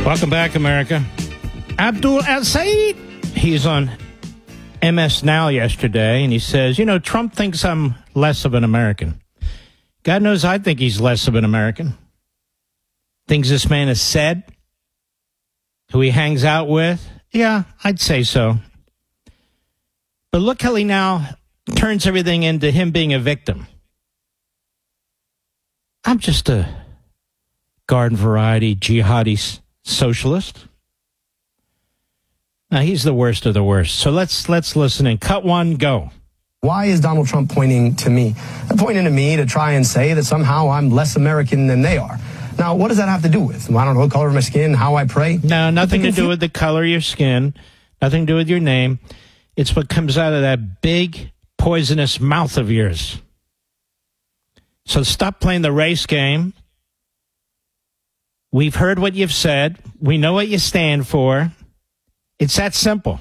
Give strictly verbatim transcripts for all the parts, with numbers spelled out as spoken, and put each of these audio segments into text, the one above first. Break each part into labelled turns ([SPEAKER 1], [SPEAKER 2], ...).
[SPEAKER 1] Welcome back, America. Abdul El-Sayed, he's on M S Now yesterday, and he says, you know, Trump thinks I'm less of an American. God knows I think he's less of an American. Things this man has said, who he hangs out with, yeah, I'd say so. But look how he now turns everything into him being a victim. I'm just a garden variety jihadi socialist. Now, he's the worst of the worst. So let's let's listen in. Cut one, go.
[SPEAKER 2] Why is Donald Trump pointing to me? They're pointing to me to try and say that somehow I'm less American than they are. Now, what does that have to do with? I don't know, the color of my skin, how I pray?
[SPEAKER 1] No, nothing to do with the color of your skin. Nothing to do with your name. It's what comes out of that big, poisonous mouth of yours. So stop playing the race game. We've heard what you've said. We know what you stand for. It's that simple.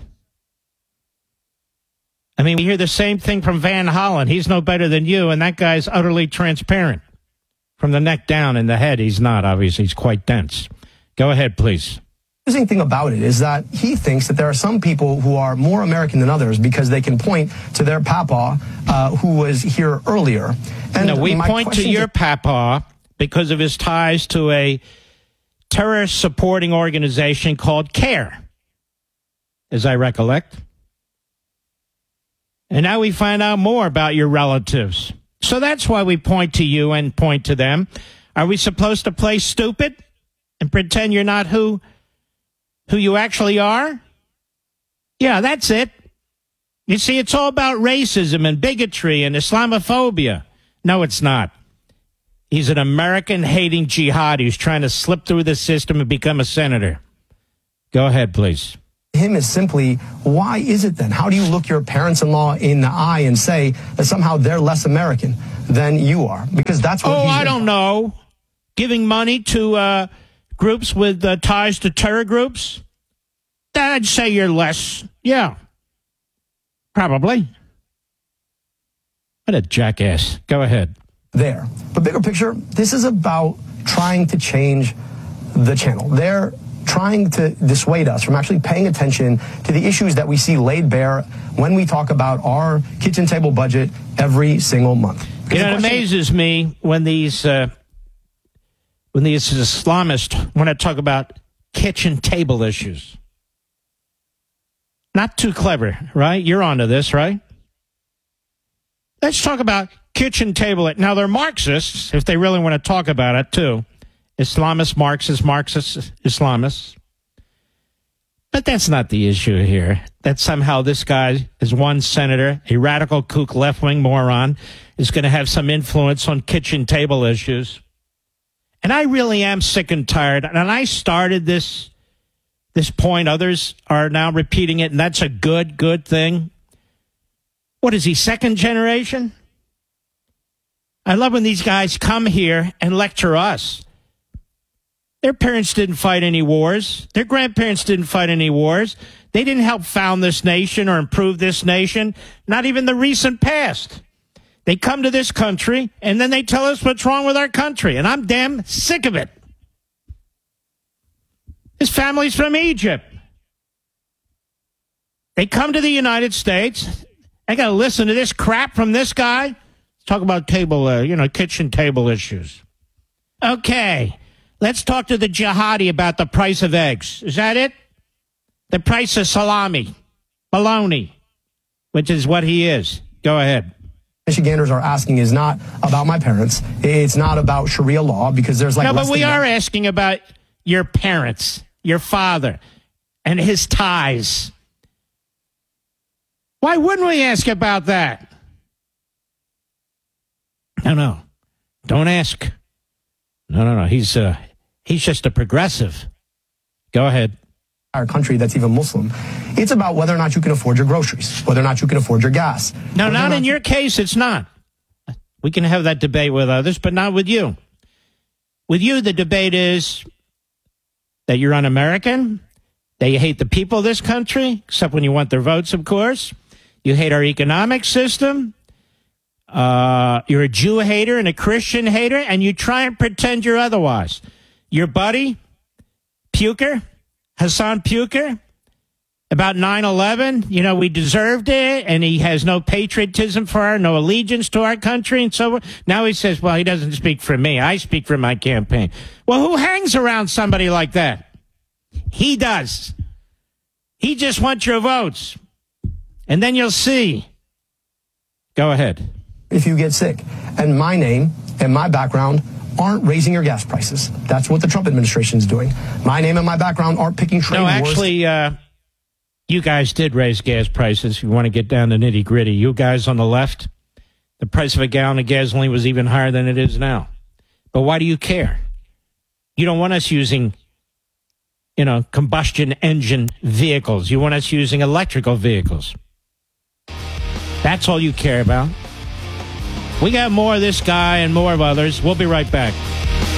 [SPEAKER 1] I mean, we hear the same thing from Van Hollen. He's no better than you, and that guy's utterly transparent. From the neck down in the head, he's not, obviously. He's quite dense. Go ahead, please.
[SPEAKER 2] The interesting thing about it is that he thinks that there are some people who are more American than others because they can point to their papa uh, who was here earlier.
[SPEAKER 1] And no, we point to your papa because of his ties to a terrorist supporting organization called CARE, as I recollect. And now we find out more about your relatives. So that's why we point to you and point to them. Are we supposed to play stupid and pretend you're not who who you actually are? Yeah, that's it. You see, it's all about racism and bigotry and Islamophobia. No, it's not. He's an American-hating jihadi who's trying to slip through the system and become a senator. Go ahead, please.
[SPEAKER 2] Him is simply, why is it then? How do you look your parents-in-law in the eye and say that somehow they're less American than you are? Because that's what
[SPEAKER 1] Oh,
[SPEAKER 2] he's
[SPEAKER 1] I don't know. Giving money to uh, groups with uh, ties to terror groups? I'd say you're less. Yeah. Probably. What a jackass. Go ahead.
[SPEAKER 2] There. But bigger picture, this is about trying to change the channel. They're trying to dissuade us from actually paying attention to the issues that we see laid bare when we talk about our kitchen table budget every single month.
[SPEAKER 1] You know, it amazes me when these uh, when these Islamists want to talk about kitchen table issues. Not too clever, right? You're onto this, right? Let's talk about kitchen table. Now, they're Marxists, if they really want to talk about it, too. Islamist, Marxist, Marxist, Islamists. But that's not the issue here. That somehow this guy is one senator, a radical kook left-wing moron, is going to have some influence on kitchen table issues. And I really am sick and tired. And I started this, this point. Others are now repeating it, and that's a good, good thing. What is he, second generation? I love when these guys come here and lecture us. Their parents didn't fight any wars. Their grandparents didn't fight any wars. They didn't help found this nation or improve this nation, not even the recent past. They come to this country, and then they tell us what's wrong with our country, and I'm damn sick of it. His family's from Egypt. They come to the United States. I got to listen to this crap from this guy. Let's talk about table, uh, you know, kitchen table issues. Okay. Let's talk to the jihadi about the price of eggs. Is that it? The price of salami, bologna, which is what he is. Go ahead.
[SPEAKER 2] Michiganders are asking is not about my parents. It's not about Sharia law because there's like...
[SPEAKER 1] No, but we are asking about your parents, your father, and his ties. Why wouldn't we ask about that? No, no. Don't ask. No, no, no. He's uh, he's just a progressive. Go ahead.
[SPEAKER 2] Our country that's even Muslim. It's about whether or not you can afford your groceries, whether or not you can afford your gas.
[SPEAKER 1] No, not in your case. It's not. We can have that debate with others, but not with you. With you, the debate is that you're un-American, that you hate the people of this country, except when you want their votes, of course. You hate our economic system. Uh, you're a Jew hater and a Christian hater, and you try and pretend you're otherwise. Your buddy, Puker, Hassan Puker, about nine eleven. You know, we deserved it, and he has no patriotism for our, no allegiance to our country, and so now he says, well, he doesn't speak for me. I speak for my campaign. Well, who hangs around somebody like that? He does. He just wants your votes. And then you'll see. Go ahead.
[SPEAKER 2] If you get sick. And my name and my background aren't raising your gas prices. That's what the Trump administration is doing. My name and my background aren't picking trade
[SPEAKER 1] No,
[SPEAKER 2] wars.
[SPEAKER 1] actually, uh, you guys did raise gas prices. If you want to get down to nitty gritty, you guys on the left, the price of a gallon of gasoline was even higher than it is now. But why do you care? You don't want us using, you know, combustion engine vehicles. You want us using electrical vehicles. That's all you care about. We got more of this guy and more of others. We'll be right back.